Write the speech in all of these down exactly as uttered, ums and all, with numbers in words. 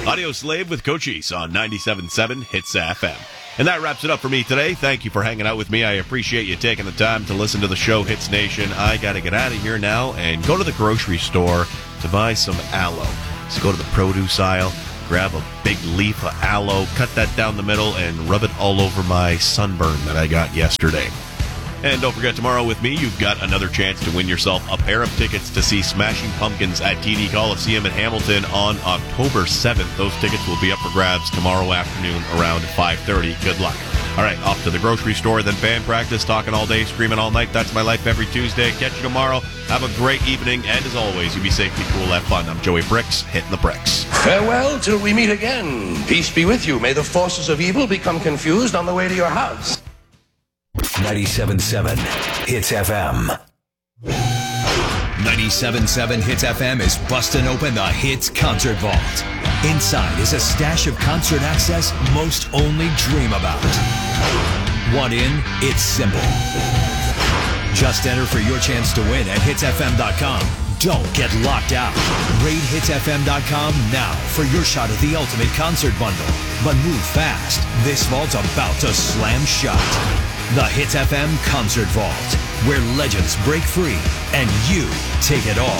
Audio Slave with Cochise on ninety-seven point seven Hits F M. And that wraps it up for me today. Thank you for hanging out with me. I appreciate you taking the time to listen to the show, Hits Nation. I got to get out of here now and go to the grocery store to buy some aloe. Just go to the produce aisle, grab a big leaf of aloe, cut that down the middle, and rub it all over my sunburn that I got yesterday. And don't forget, tomorrow with me, you've got another chance to win yourself a pair of tickets to see Smashing Pumpkins at T D Coliseum in Hamilton on October seventh. Those tickets will be up for grabs tomorrow afternoon around five thirty. Good luck. All right, off to the grocery store, then band practice, talking all day, screaming all night. That's my life every Tuesday. Catch you tomorrow. Have a great evening, and as always, you be safe, be cool, have fun. I'm Joey Bricks, hitting the bricks. Farewell till we meet again. Peace be with you. May the forces of evil become confused on the way to your house. ninety-seven point seven Hits F M. ninety-seven point seven Hits F M is busting open the Hits Concert Vault. Inside is a stash of concert access most only dream about. Want in? It's simple. Just enter for your chance to win at hits f m dot com. Don't get locked out. Raid hits f m dot com now for your shot at the ultimate concert bundle. But move fast. This vault's about to slam shut. The Hits F M Concert Vault, where legends break free and you take it all.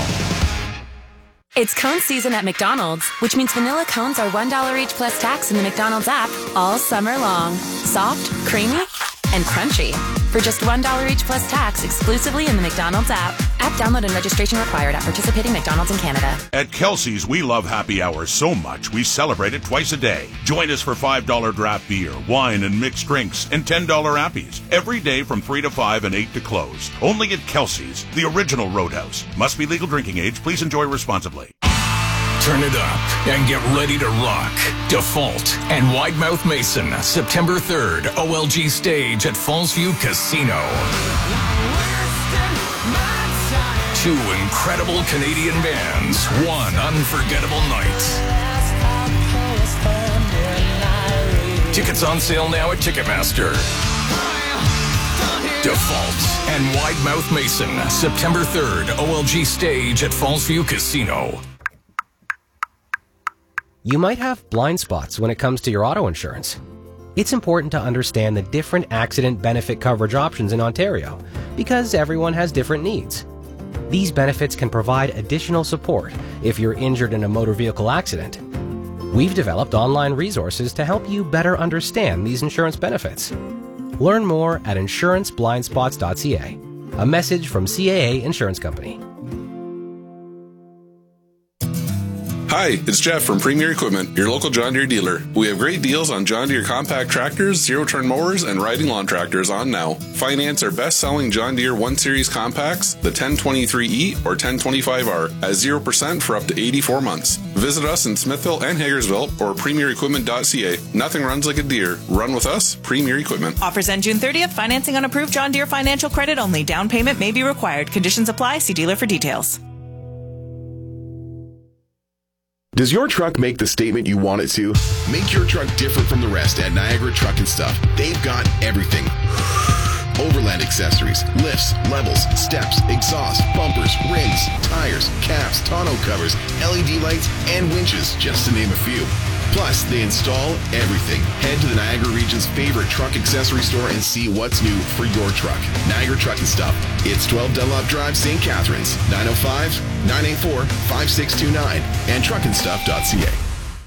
It's cone season at McDonald's, which means vanilla cones are one dollar each plus tax in the McDonald's app all summer long. Soft, creamy, and crunchy. For just one dollar each plus tax exclusively in the McDonald's app. App download and registration required at participating McDonald's in Canada. At Kelsey's, we love happy hours so much we celebrate it twice a day. Join us for five dollar draft beer, wine, and mixed drinks, and ten dollar appies. Every day from three to five and eight to close. Only at Kelsey's, the original Roadhouse. Must be legal drinking age. Please enjoy responsibly. Turn it up and get ready to rock. Default and Widemouth Mason, September third, O L G stage at Fallsview Casino. Two incredible Canadian bands, one unforgettable night. Tickets on sale now at Ticketmaster. Default and Widemouth Mason, September third, O L G stage at Fallsview Casino. You might have blind spots when it comes to your auto insurance. It's important to understand the different accident benefit coverage options in Ontario because everyone has different needs. These benefits can provide additional support if you're injured in a motor vehicle accident. We've developed online resources to help you better understand these insurance benefits. Learn more at insurance blind spots dot c a. A message from C A A Insurance Company. Hi, it's Jeff from Premier Equipment, your local John Deere dealer. We have great deals on John Deere compact tractors, zero-turn mowers, and riding lawn tractors on now. Finance our best-selling John Deere one series compacts, the ten twenty-three E or ten twenty-five R, at zero percent for up to eighty-four months. Visit us in Smithville and Hagersville or premier equipment dot c a. Nothing runs like a Deere. Run with us, Premier Equipment. Offers end June thirtieth. Financing on approved John Deere financial credit only. Down payment may be required. Conditions apply. See dealer for details. Does your truck make the statement you want it to? Make your truck different from the rest at Niagara Truck and Stuff. They've got everything. Overland accessories, lifts, levels, steps, exhaust, bumpers, rims, tires, caps, tonneau covers, L E D lights, and winches, just to name a few. Plus, they install everything. Head to the Niagara region's favorite truck accessory store and see what's new for your truck. Niagara Truck and Stuff. It's twelve Dunlop Drive, Saint Catharines, nine oh five, nine eight four, five six two nine, and truck and stuff dot c a.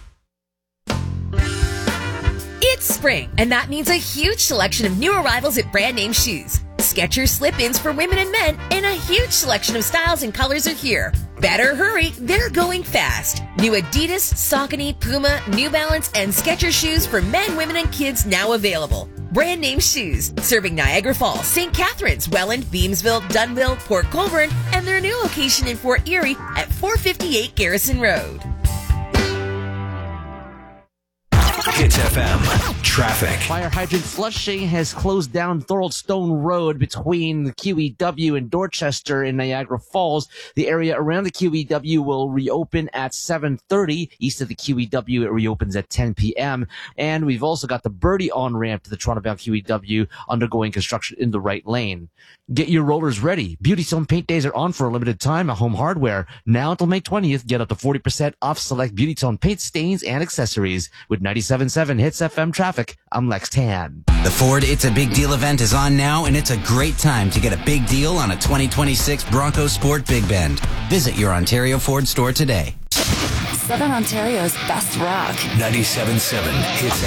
It's spring, and that means a huge selection of new arrivals at brand name shoes. Skechers slip-ins for women and men, and a huge selection of styles and colors are here. Better hurry, they're going fast. New Adidas, Saucony, Puma, New Balance, and Skechers shoes for men, women, and kids now available. Brand name shoes, serving Niagara Falls, Saint Catharines, Welland, Beamsville, Dunnville, Port Colborne, and their new location in Fort Erie at four fifty-eight Garrison Road. Hits F M. Traffic. Fire hydrant flushing has closed down Thorold Stone Road between the Q E W and Dorchester in Niagara Falls. The area around the Q E W will reopen at seven thirty. East of the Q E W, it reopens at ten p.m. And we've also got the Birdie on-ramp to the Toronto-bound Q E W undergoing construction in the right lane. Get your rollers ready. Beauty Zone Paint Days are on for a limited time at Home Hardware. Now until May twentieth, get up to forty percent off select Beauty Zone paint stains and accessories. With ninety-seven point seven Hits F M traffic, I'm Lex Tan. The Ford It's a Big Deal event is on now, and it's a great time to get a big deal on a twenty twenty-six Bronco Sport Big Bend. Visit your Ontario Ford store today. Southern Ontario's best rock. ninety-seven point seven Hits